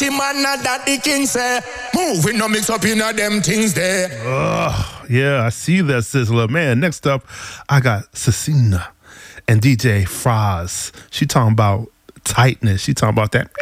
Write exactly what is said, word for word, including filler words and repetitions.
The man not that the king say, move, we no mix up in a them things there. Ugh, yeah, I see that, Sizzler. Man, next up, I got Cecina and D J Fraz. She talking about tightness. She talking about that